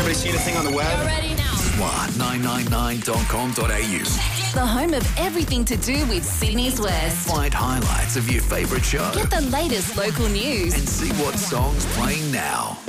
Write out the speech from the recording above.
Everybody see the thing on the web? Smart999.com.au. The home of everything to do with Sydney's West. Find highlights of your favourite show Get the latest local news. and see what song's playing now.